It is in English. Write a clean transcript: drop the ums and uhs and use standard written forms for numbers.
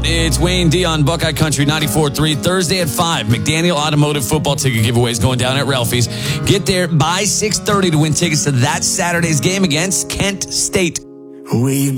It's Wayne D on Buckeye Country 94.3. Thursday at 5. McDaniel Automotive football ticket giveaways going down at Ralphie's. Get there by 6:30 to win tickets to that Saturday's game against Kent State.